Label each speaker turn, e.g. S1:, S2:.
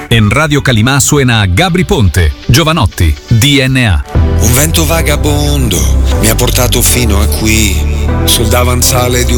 S1: In Radio Calimà suena Gabri Ponte, Giovanotti, DNA.
S2: Un vento vagabondo mi ha portato fino a qui, sul davanzale di